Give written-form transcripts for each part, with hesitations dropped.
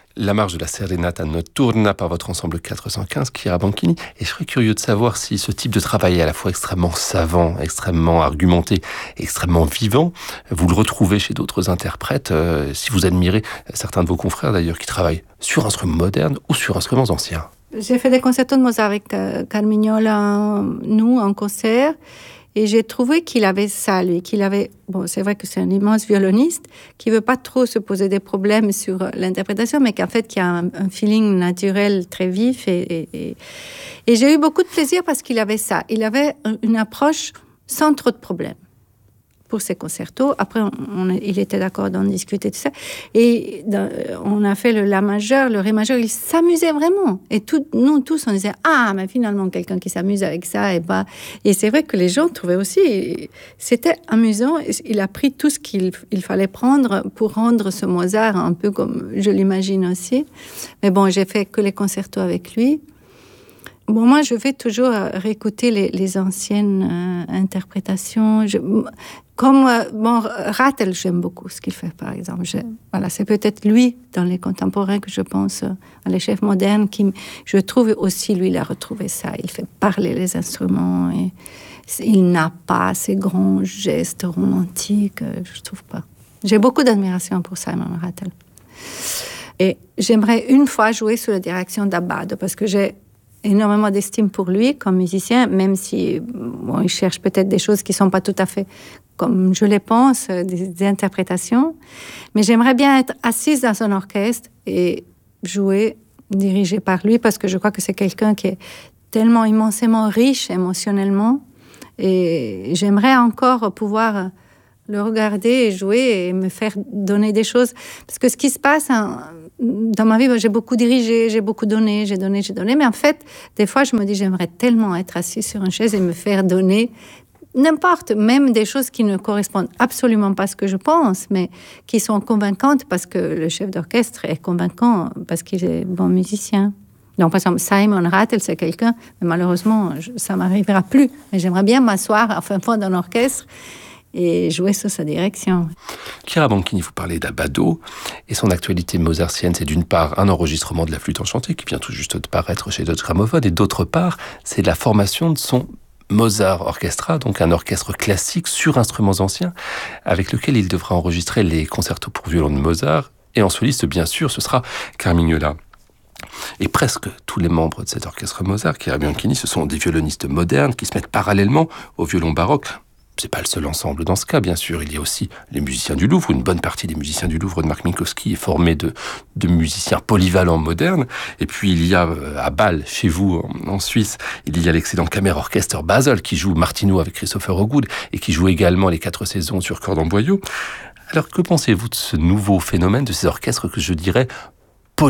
La marche de la Serenata Notturna par votre ensemble 415, Chiara Banchini. Et je serais curieux de savoir si ce type de travail est à la fois extrêmement savant, extrêmement argumenté, extrêmement vivant, vous le retrouvez chez d'autres interprètes, si vous admirez certains de vos confrères d'ailleurs qui travaillent sur instruments modernes ou sur instruments anciens. J'ai fait des concertos de Mozart avec Carmignola, nous, en concert. Et j'ai trouvé qu'il avait ça, lui, c'est vrai que c'est un immense violoniste, qui veut pas trop se poser des problèmes sur l'interprétation, mais qu'en fait, qui a un feeling naturel très vif. Et j'ai eu beaucoup de plaisir parce qu'il avait ça. Il avait une approche sans trop de problèmes pour ses concertos. Après, il était d'accord d'en discuter, tout ça. Et on a fait le La majeur, le Ré majeur. Il s'amusait vraiment. Et nous tous, on disait, mais finalement, quelqu'un qui s'amuse avec ça. Et c'est vrai que les gens trouvaient aussi, c'était amusant. Il a pris tout ce qu'il fallait prendre pour rendre ce Mozart un peu comme je l'imagine aussi. Mais bon, j'ai fait que les concertos avec lui. Bon, moi, je vais toujours réécouter les anciennes interprétations. Rattel, j'aime beaucoup ce qu'il fait, par exemple. C'est peut-être lui, dans les contemporains, que je pense à les chefs modernes, qui, je trouve aussi, lui, il a retrouvé ça. Il fait parler les instruments et il n'a pas ces grands gestes romantiques, je trouve pas. J'ai beaucoup d'admiration pour Simon Rattle. Et j'aimerais une fois jouer sous la direction d'Abbado, parce que j'ai énormément d'estime pour lui comme musicien, même si il cherche peut-être des choses qui ne sont pas tout à fait comme je les pense, des interprétations. Mais j'aimerais bien être assise dans son orchestre et jouer, dirigée par lui, parce que je crois que c'est quelqu'un qui est tellement immensément riche émotionnellement. Et j'aimerais encore pouvoir le regarder et jouer et me faire donner des choses. Parce que ce qui se passe dans ma vie, j'ai beaucoup dirigé, j'ai beaucoup donné, j'ai donné. Mais en fait, des fois, je me dis, j'aimerais tellement être assise sur une chaise et me faire donner n'importe, même des choses qui ne correspondent absolument pas à ce que je pense, mais qui sont convaincantes parce que le chef d'orchestre est convaincant, parce qu'il est bon musicien. Donc, par exemple, Simon Rattle, c'est quelqu'un, mais malheureusement, ça ne m'arrivera plus. Mais j'aimerais bien m'asseoir à fin fond d'un orchestre et jouer sous sa direction. Chiara Banchini, vous parlez d'Abbado, et son actualité mozartienne, c'est d'une part un enregistrement de la flûte enchantée qui vient tout juste de paraître chez Deutsche Grammophon, et d'autre part, c'est la formation de son Mozart Orchestra, donc un orchestre classique sur instruments anciens, avec lequel il devra enregistrer les concertos pour violon de Mozart, et en soliste, bien sûr, ce sera Carmignola. Et presque tous les membres de cet orchestre Mozart, Chiara Banchini, ce sont des violonistes modernes qui se mettent parallèlement au violon baroque. C'est pas le seul ensemble dans ce cas, bien sûr. Il y a aussi les musiciens du Louvre. Une bonne partie des musiciens du Louvre de Marc Minkowski est formée de musiciens polyvalents modernes. Et puis, il y a à Bâle, chez vous, en Suisse, il y a l'excellent Kammerorchester Basel qui joue Martineau avec Christopher Hogwood et qui joue également les 4 saisons sur corde en boyau. Alors, que pensez-vous de ce nouveau phénomène, de ces orchestres que je dirais polytechniques ?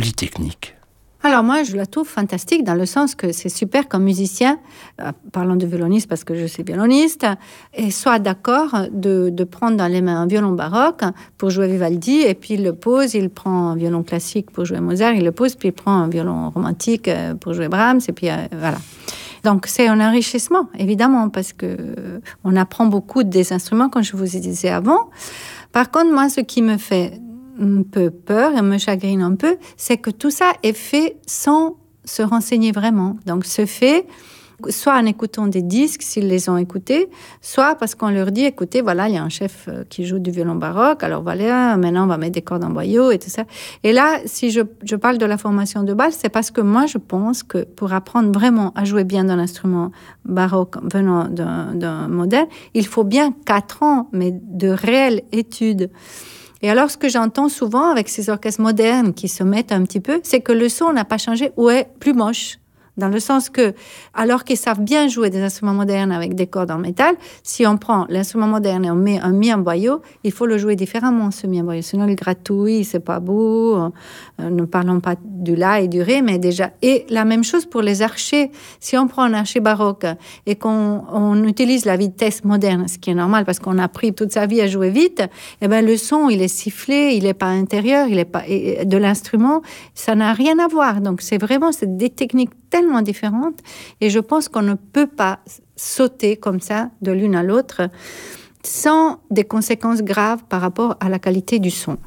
Alors moi, je la trouve fantastique dans le sens que c'est super comme musicien, parlant de violoniste parce que je suis violoniste, et soit d'accord de prendre dans les mains un violon baroque pour jouer Vivaldi, et puis il le pose, il prend un violon classique pour jouer Mozart, il le pose, puis il prend un violon romantique pour jouer Brahms, et puis voilà. Donc c'est un enrichissement, évidemment, parce que on apprend beaucoup des instruments, comme je vous ai dit avant. Par contre, moi, ce qui me fait un peu peur et me chagrine un peu, c'est que tout ça est fait sans se renseigner vraiment. Donc, se fait soit en écoutant des disques, s'ils les ont écoutés, soit parce qu'on leur dit, écoutez, voilà, il y a un chef qui joue du violon baroque, alors voilà, maintenant on va mettre des cordes en boyau et tout ça. Et là, si je parle de la formation de base, c'est parce que moi, je pense que pour apprendre vraiment à jouer bien d'un instrument baroque venant d'un modèle, il faut bien 4 ans, mais de réelles études. Et alors, ce que j'entends souvent avec ces orchestres modernes qui se mettent un petit peu, c'est que le son n'a pas changé ou est plus moche. Dans le sens que, alors qu'ils savent bien jouer des instruments modernes avec des cordes en métal, si on prend l'instrument moderne et on met un mi en boyau, il faut le jouer différemment, ce mi en boyau. Sinon, il gratouille, c'est pas beau. Ne parlons pas du la et du ré, mais déjà. Et la même chose pour les archers. Si on prend un archer baroque et qu'on utilise la vitesse moderne, ce qui est normal parce qu'on a appris toute sa vie à jouer vite, eh ben, le son, il est sifflé, il est pas intérieur, il est pas, de l'instrument, ça n'a rien à voir. Donc, c'est des techniques tellement différentes, et je pense qu'on ne peut pas sauter comme ça de l'une à l'autre sans des conséquences graves par rapport à la qualité du son.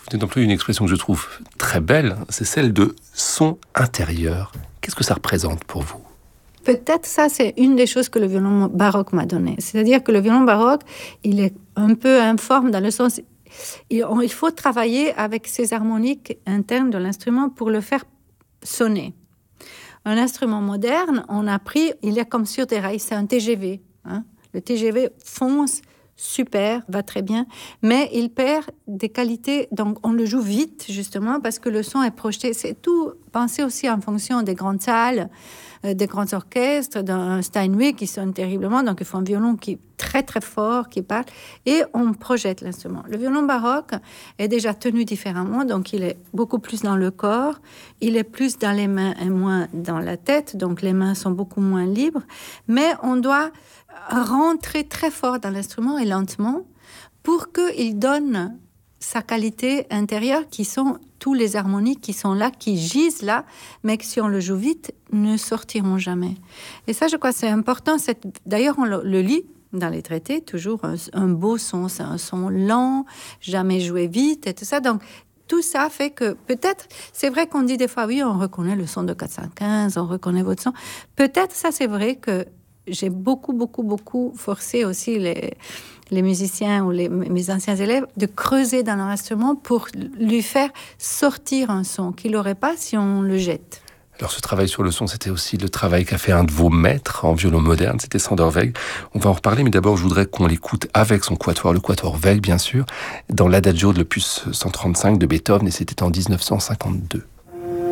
Vous venez d'employer une expression que je trouve très belle, c'est celle de son intérieur. Qu'est-ce que ça représente pour vous ? Peut-être ça, c'est une des choses que le violon baroque m'a donné. C'est-à-dire que le violon baroque, il est un peu informe dans le sens... Il faut travailler avec ces harmoniques internes de l'instrument pour le faire sonner. Un instrument moderne, on a pris, il est comme sur des rails, c'est un TGV. Hein. Le TGV fonce, super, va très bien, mais il perd des qualités, donc on le joue vite, justement, parce que le son est projeté. C'est tout pensé aussi en fonction des grandes salles, des grands orchestres, d'un Steinway qui sonne terriblement, donc il faut un violon qui est très très fort, qui parle, et on projette l'instrument. Le violon baroque est déjà tenu différemment, donc il est beaucoup plus dans le corps, il est plus dans les mains et moins dans la tête, donc les mains sont beaucoup moins libres, mais on doit rentrer très fort dans l'instrument et lentement pour qu'il donne sa qualité intérieure, qui sont tous les harmoniques qui sont là, qui gisent là, mais que si on le joue vite, ne sortiront jamais. Et ça, je crois, c'est important. D'ailleurs, on le lit dans les traités, toujours un beau son, c'est un son lent, jamais joué vite et tout ça. Donc, tout ça fait que peut-être, c'est vrai qu'on dit des fois, oui, on reconnaît le son de 415, on reconnaît votre son. Peut-être, ça, c'est vrai que j'ai beaucoup forcé aussi les musiciens ou mes anciens élèves de creuser dans leur instrument pour lui faire sortir un son qu'il n'aurait pas si on le jette. Alors ce travail sur le son, c'était aussi le travail qu'a fait un de vos maîtres en violon moderne, c'était Sander Weig. On va en reparler, mais d'abord je voudrais qu'on l'écoute avec son quatuor, le quatuor Weig bien sûr, dans l'Adagio de l'opus 135 de Beethoven, et c'était en 1952.